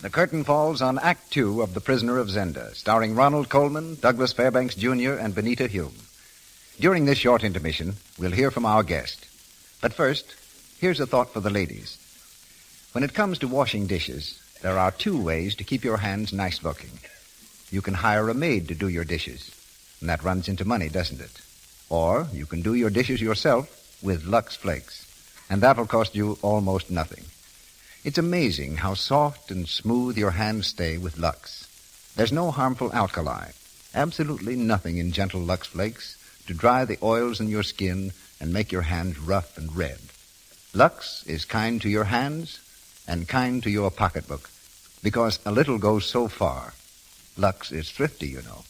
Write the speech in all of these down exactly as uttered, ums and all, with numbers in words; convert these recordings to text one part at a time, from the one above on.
The curtain falls on Act Two of The Prisoner of Zenda, starring Ronald Colman, Douglas Fairbanks Junior, and Benita Hume. During this short intermission, we'll hear from our guest. But first, here's a thought for the ladies. When it comes to washing dishes, there are two ways to keep your hands nice-looking. You can hire a maid to do your dishes, and that runs into money, doesn't it? Or you can do your dishes yourself with Lux Flakes, and that'll cost you almost nothing. It's amazing how soft and smooth your hands stay with Lux. There's no harmful alkali, absolutely nothing in gentle Lux Flakes to dry the oils in your skin and make your hands rough and red. Lux is kind to your hands and kind to your pocketbook, because a little goes so far. Lux is thrifty, you know.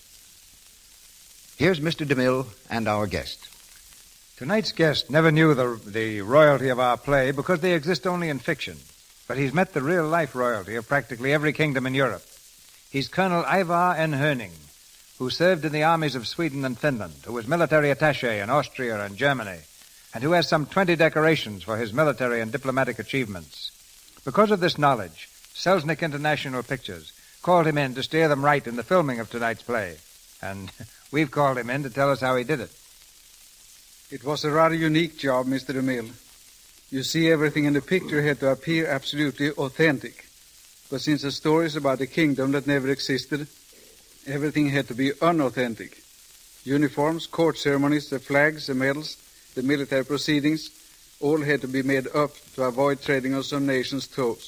Here's Mister DeMille and our guest. Tonight's guest never knew the, the royalty of our play because they exist only in fiction. But he's met the real-life royalty of practically every kingdom in Europe. He's Colonel Ivar N. Herning, who served in the armies of Sweden and Finland, who was military attaché in Austria and Germany, and who has some twenty decorations for his military and diplomatic achievements. Because of this knowledge, Selznick International Pictures called him in to steer them right in the filming of tonight's play. And we've called him in to tell us how he did it. It was a rather unique job, Mister DeMille. You see, everything in the picture had to appear absolutely authentic. But since the story is about a kingdom that never existed, everything had to be unauthentic. Uniforms, court ceremonies, the flags, the medals, the military proceedings, all had to be made up to avoid treading on some nation's toes.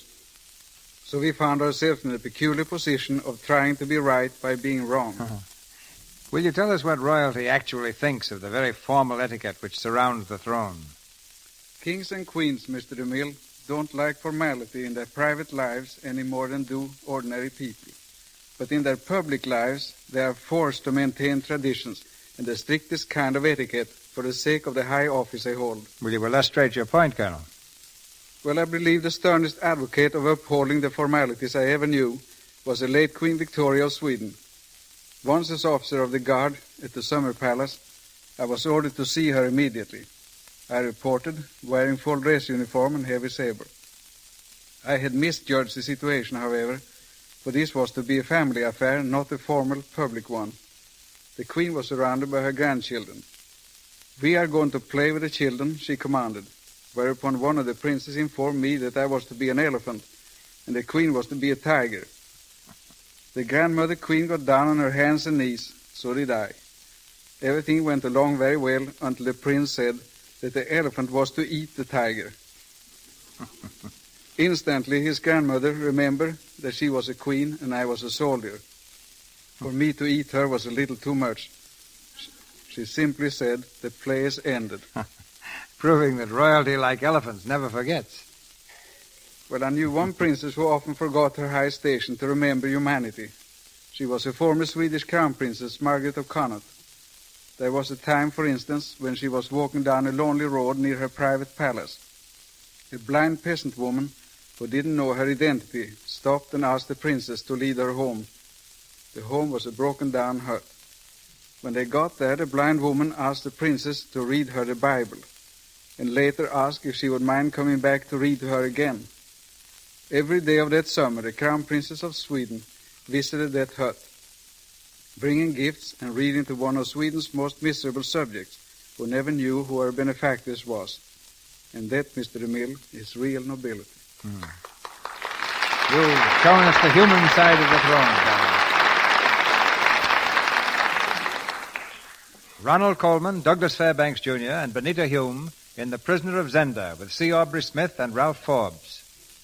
So we found ourselves in a peculiar position of trying to be right by being wrong. Uh-huh. Will you tell us what royalty actually thinks of the very formal etiquette which surrounds the throne? Kings and queens, Mister DeMille, don't like formality in their private lives any more than do ordinary people. But in their public lives, they are forced to maintain traditions and the strictest kind of etiquette for the sake of the high office they hold. Will you illustrate your point, Colonel? Well, I believe the sternest advocate of upholding the formalities I ever knew was the late Queen Victoria of Sweden. Once as officer of the guard at the Summer Palace, I was ordered to see her immediately. I reported, wearing full dress uniform and heavy saber. I had misjudged the situation, however, for this was to be a family affair, not a formal public one. The Queen was surrounded by her grandchildren. "We are going to play with the children," she commanded, whereupon one of the princes informed me that I was to be an elephant and the Queen was to be a tiger. The grandmother Queen got down on her hands and knees, so did I. Everything went along very well until the prince said that the elephant was to eat the tiger. Instantly, his grandmother remembered that she was a queen and I was a soldier. For me to eat her was a little too much. She simply said, "The play is ended." Proving that royalty, like elephants, never forgets. Well, I knew one princess who often forgot her high station to remember humanity. She was a former Swedish crown princess, Margaret of Connaught. There was a time, for instance, when she was walking down a lonely road near her private palace. A blind peasant woman, who didn't know her identity, stopped and asked the princess to lead her home. The home was a broken-down hut. When they got there, the blind woman asked the princess to read her the Bible, and later asked if she would mind coming back to read to her again. Every day of that summer, the Crown Princess of Sweden visited that hut, bringing gifts and reading to one of Sweden's most miserable subjects, who never knew who her benefactress was. And that, Mister DeMille, is real nobility. Hmm. You've shown us the human side of the throne, Colonel. Ronald Colman, Douglas Fairbanks Junior, and Benita Hume in The Prisoner of Zenda with C. Aubrey Smith and Ralph Forbes.